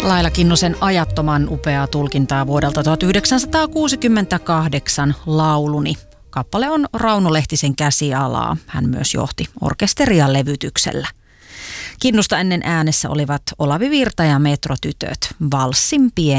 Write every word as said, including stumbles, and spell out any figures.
Laila Kinnusen ajattoman upeaa tulkintaa vuodelta tuhatyhdeksänsataakuusikymmentäkahdeksan Lauluni. Kappale on Rauno Lehtisen käsialaa. Hän myös johti orkesteria levytyksellä. Kinnusta ennen äänessä olivat Olavi Virta ja Metrotytöt. Valssin pieni